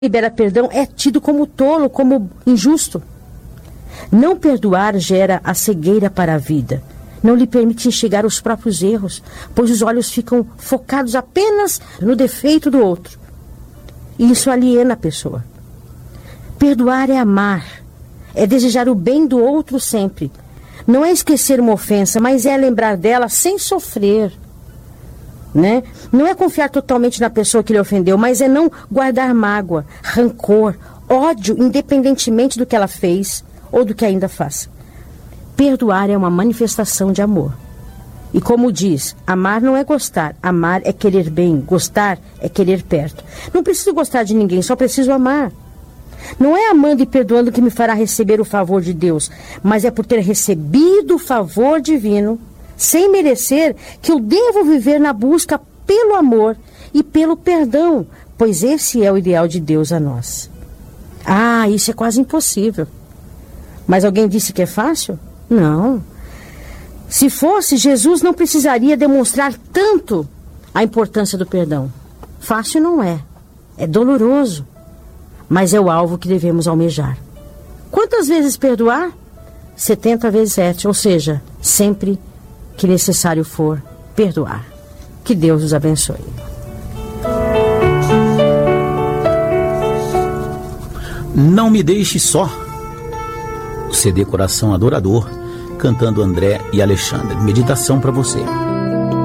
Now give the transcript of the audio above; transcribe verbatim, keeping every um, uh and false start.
libera perdão é tido como tolo, como injusto. Não perdoar gera a cegueira para a vida. Não lhe permite enxergar os próprios erros, pois os olhos ficam focados apenas no defeito do outro. E isso aliena a pessoa. Perdoar é amar, é desejar o bem do outro sempre. Não é esquecer uma ofensa, mas é lembrar dela sem sofrer. Né? Não é confiar totalmente na pessoa que lhe ofendeu, mas é não guardar mágoa, rancor, ódio, independentemente do que ela fez ou do que ainda faça. Perdoar é uma manifestação de amor. E como diz, amar não é gostar, amar é querer bem, gostar é querer perto. Não preciso gostar de ninguém, só preciso amar. Não é amando e perdoando que me fará receber o favor de Deus, mas é por ter recebido o favor divino, sem merecer, que eu devo viver na busca pelo amor e pelo perdão, pois esse é o ideal de Deus a nós. Ah, isso é quase impossível. Mas alguém disse que é fácil? Não. Se fosse, Jesus não precisaria demonstrar tanto a importância do perdão. Fácil não é. É doloroso. Mas é o alvo que devemos almejar. Quantas vezes perdoar? setenta vezes sete, ou seja, sempre que necessário for perdoar. Que Deus os abençoe. Não me deixe só. O C D Coração Adorador, cantando André e Alexandre. Meditação para você.